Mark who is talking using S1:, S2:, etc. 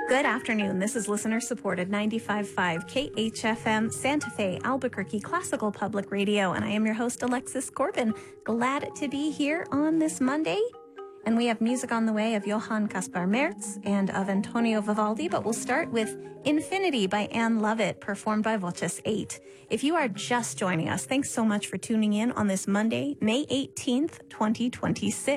S1: Good afternoon. This is listener-supported 95.5 KHFM Santa Fe, Albuquerque Classical Public Radio, and I am your host, Alexis Corbin. Glad to be here on this Monday. And we have music on the way of Johann Caspar Merz and of Antonio Vivaldi, but we'll start with Infinity by Anne Lovett, performed by Voces 8. If you are just joining us, thanks so much for tuning in on this Monday, May 18th, 2026.